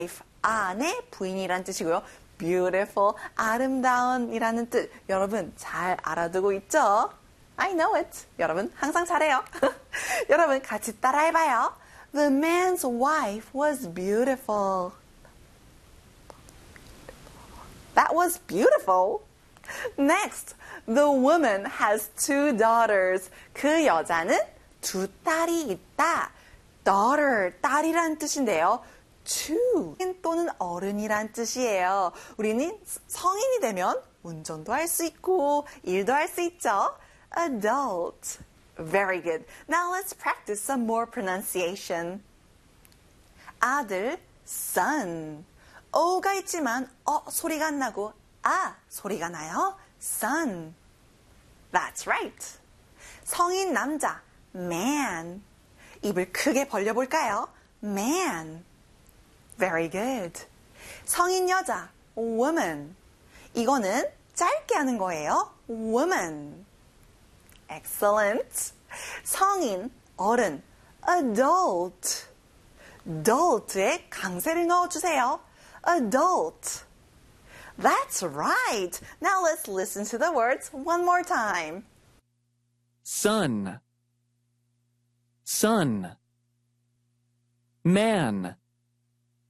아내 부인이란 뜻이고요. beautiful, 아름다운이라는 뜻. 여러분 잘 알아두고 있죠? I know it. 여러분 항상 잘해요. 여러분 같이 따라해봐요. The man's wife was beautiful. That was beautiful. Next, the woman has two daughters. 그 여자는 두 딸이 있다. daughter, 딸이란 뜻인데요. two 또는 어른이란 뜻이에요. 우리는 성인이 되면 운전도 할 수 있고 일도 할 수 있죠. Adult. Very good. Now let's practice some more pronunciation. 아들, son. 어가 있지만 소리가 안 나고 소리가 나요. son. That's right. 성인 남자, man. 입을 크게 벌려볼까요? man. Very good. 성인 여자, woman. 이거는 짧게 하는 거예요. woman. Excellent. 성인, 어른, adult. adult에 강세를 넣어주세요. adult. That's right. Now let's listen to the words one more time. Son, son, man,